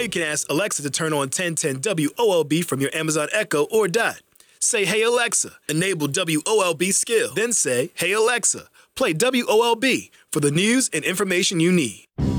you can ask Alexa to turn on 1010 WOLB from your Amazon Echo or Dot. Say, "Hey Alexa, enable WOLB skill." Then say, "Hey Alexa, play WOLB for the news and information you need."